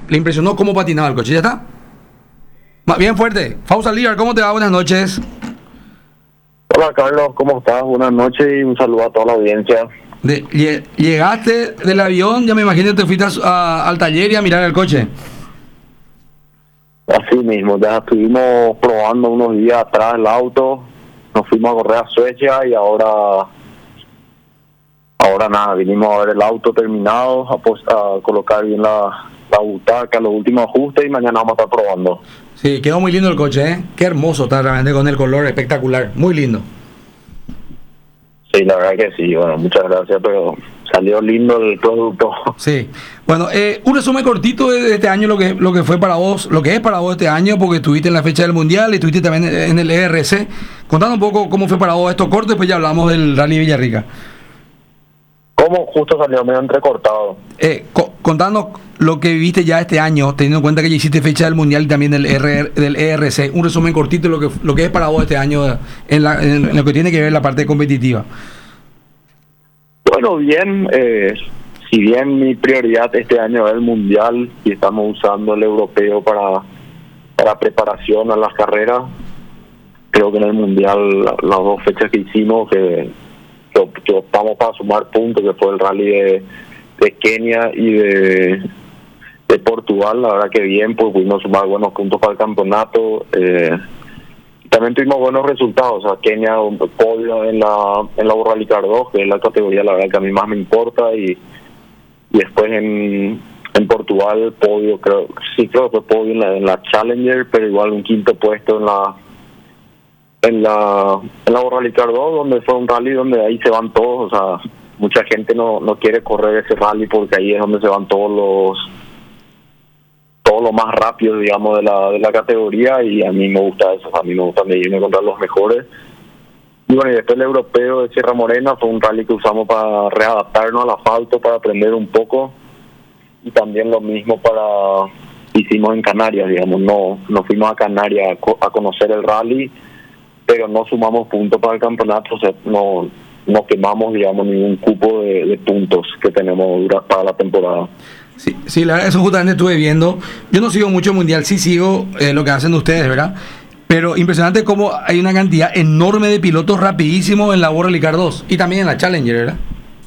le impresionó cómo patinaba el coche. ¿Ya está? Bien fuerte. Fausto Aldívar, ¿cómo te va? Buenas noches. Hola Carlos, ¿cómo estás? Buenas noches y un saludo a toda la audiencia. Llegaste del avión, ya me imagino que te fuiste al taller y a mirar el coche. Así mismo, ya estuvimos probando unos días atrás el auto, nos fuimos a correr a Suecia y ahora nada, vinimos a ver el auto terminado, a colocar bien la butaca, los últimos ajustes y mañana vamos a estar probando. Sí, quedó muy lindo el coche, ¿eh? Qué hermoso está realmente con el color, espectacular, muy lindo. Sí, la verdad que sí, bueno, muchas gracias, pero salió lindo el producto. Sí, bueno, un resumen cortito de este año, lo que fue para vos, lo que es para vos este año, porque estuviste en la fecha del Mundial y estuviste también en el ERC. Contando un poco cómo fue para vos esto corto, después ya hablamos del Rally Villarrica. ¿Cómo justo salió medio entrecortado? Contanos lo que viviste ya este año, teniendo en cuenta que ya hiciste fecha del Mundial y también del ERC. Un resumen cortito de lo que es para vos este año en lo que tiene que ver la parte competitiva. Bueno, bien, si bien mi prioridad este año es el Mundial y estamos usando el europeo para preparación a las carreras, creo que en el Mundial las dos fechas que hicimos que optamos para sumar puntos, que fue el rally de Kenia y de Portugal, la verdad que bien, pues pudimos sumar buenos puntos para el campeonato. También tuvimos buenos resultados, o sea, Kenia un podio en la Rally Car 2, que es la categoría la verdad que a mí más me importa, y después en Portugal podio, creo que fue podio en la Challenger, pero igual un quinto puesto en la Rally Car 2, donde fue un rally donde ahí se van todos, o sea, mucha gente no quiere correr ese rally porque ahí es donde se van todos los más rápidos, digamos, de la categoría, y a mí me gusta eso, a mí me gusta medirme contra los mejores. Y bueno, y después el europeo de Sierra Morena fue un rally que usamos para readaptarnos al asfalto, para aprender un poco, y también lo mismo hicimos en Canarias, digamos, no fuimos a Canarias a conocer el rally, pero no sumamos puntos para el campeonato, o sea, no quemamos, digamos, ningún cupo de puntos que tenemos para la temporada. Sí, eso justamente estuve viendo. Yo no sigo mucho el Mundial, sí sigo lo que hacen ustedes, ¿verdad? Pero impresionante cómo hay una cantidad enorme de pilotos rapidísimos en la Rally Car 2 y también en la Challenger, ¿verdad?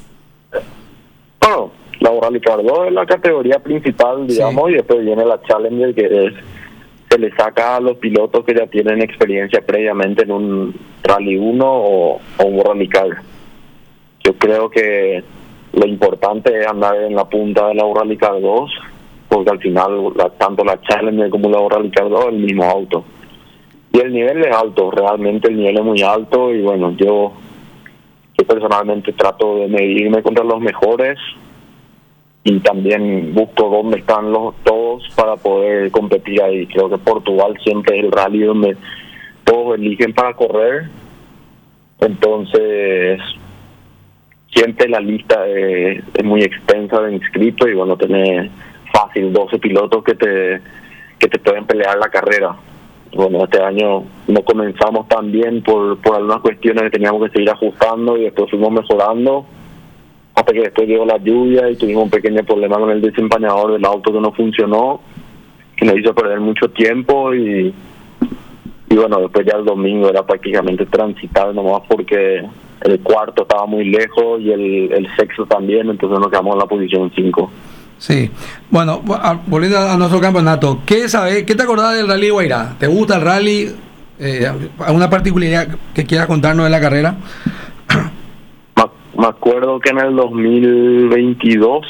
Bueno, la Rally Car 2 es la categoría principal, digamos, sí. Y después viene la Challenger, que se le saca a los pilotos que ya tienen experiencia previamente en un Rally 1 o un Rally Car. Yo creo que lo importante es andar en la punta de la Rally Car 2, porque al final tanto la Challenger como la Rally Car 2 es el mismo auto. Y el nivel es alto, realmente el nivel es muy alto, y bueno, yo personalmente trato de medirme contra los mejores y también busco dónde están todos para poder competir ahí. Creo que Portugal siempre es el rally donde todos eligen para correr, entonces siempre la lista es muy extensa de inscritos, y bueno, tenés fácil 12 pilotos que te pueden pelear la carrera. Bueno, este año no comenzamos tan bien por algunas cuestiones que teníamos que seguir ajustando, y después fuimos mejorando hasta que después llegó la lluvia y tuvimos un pequeño problema con el desempañador del auto que no funcionó, que nos hizo perder mucho tiempo, y bueno, después ya el domingo era prácticamente transitar nomás porque el cuarto estaba muy lejos y el sexto también, entonces nos quedamos en la posición 5. Sí, bueno, volviendo a nuestro campeonato, ¿qué te acordás del Rally Guairá? ¿Te gusta el rally? ¿Alguna particularidad que quieras contarnos de la carrera? Me acuerdo que en el 2022,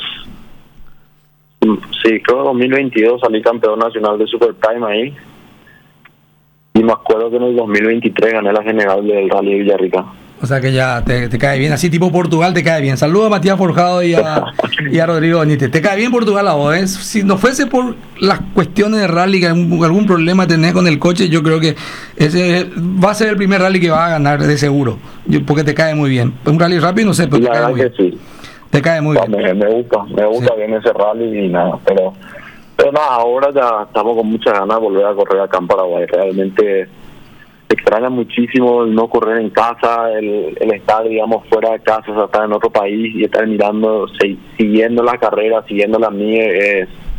sí, creo que en 2022 salí campeón nacional de Super Time ahí, y me acuerdo que en el 2023 gané la general del Rally de Villarrica. O sea que ya te cae bien, así tipo Portugal te cae bien. Saludos a Matías Forjado y a Rodrigo Benítez. Te cae bien Portugal a vos, ¿eh? Si no fuese por las cuestiones de rally, que algún problema tenés con el coche, yo creo que ese va a ser el primer rally que vas a ganar de seguro, porque te cae muy bien. Un rally rápido, no sé, pero la verdad que sí. Te cae muy bien. Me gusta sí. Bien ese rally y nada, pero nada, ahora ya estamos con muchas ganas de volver a correr acá en Paraguay. Realmente extraña muchísimo el no correr en casa, el estar, digamos, fuera de casa, o sea, estar en otro país y estar mirando, siguiendo la carrera, siguiendo la mía, es